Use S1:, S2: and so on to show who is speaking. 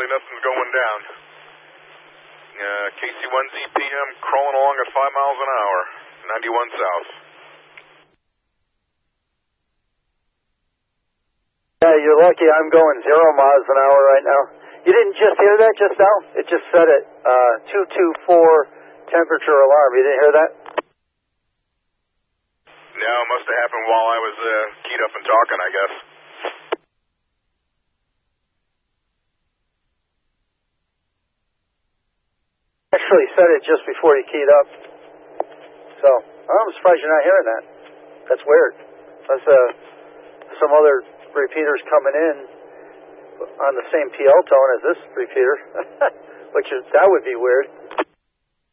S1: Apparently nothing's going down. KC1ZPM crawling along at 5 miles an hour, 91 south.
S2: Yeah, you're lucky I'm going 0 miles an hour right now. You didn't just hear that just now? It just said it, 224 temperature alarm. You didn't hear that?
S1: No, it must have happened while I was keyed up and talking, I guess.
S2: Actually said it just before you keyed up. So, I'm surprised you're not hearing that. That's weird. Unless some other repeaters coming in on the same PL tone as this repeater, that would be weird.